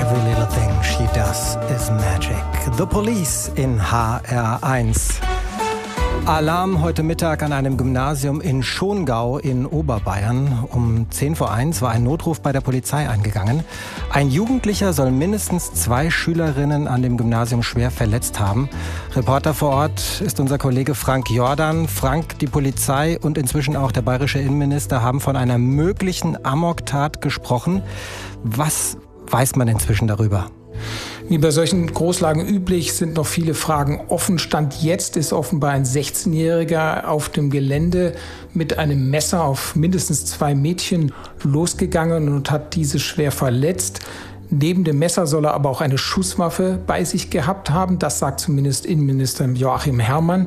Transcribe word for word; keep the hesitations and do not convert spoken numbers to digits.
Every little thing she does is magic. The Police in H R eins. Alarm heute Mittag an einem Gymnasium in Schongau in Oberbayern. Um zehn vor eins war ein Notruf bei der Polizei eingegangen. Ein Jugendlicher soll mindestens zwei Schülerinnen an dem Gymnasium schwer verletzt haben. Reporter vor Ort ist unser Kollege Frank Jordan. Frank, die Polizei und inzwischen auch der bayerische Innenminister haben von einer möglichen Amoktat gesprochen. Was weiß man inzwischen darüber? Wie bei solchen Großlagen üblich sind noch viele Fragen offen. Stand jetzt ist offenbar ein sechzehnjähriger auf dem Gelände mit einem Messer auf mindestens zwei Mädchen losgegangen und hat diese schwer verletzt. Neben dem Messer soll er aber auch eine Schusswaffe bei sich gehabt haben. Das sagt zumindest Innenminister Joachim Herrmann.